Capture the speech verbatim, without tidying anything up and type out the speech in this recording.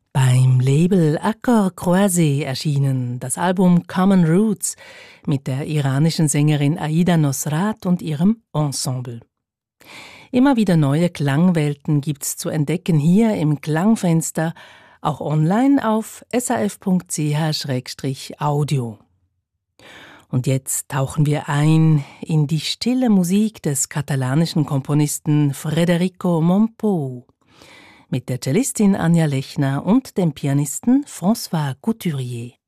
Beim Label Accords Croisés erschienen das Album Common Roots mit der iranischen Sängerin Aida Nosrat und ihrem Ensemble. Immer wieder neue Klangwelten gibt's zu entdecken hier im Klangfenster, auch online auf srf punkt c h slash audio. Und jetzt tauchen wir ein in die stille Musik des katalanischen Komponisten Federico Mompou mit der Cellistin Anja Lechner und dem Pianisten François Couturier.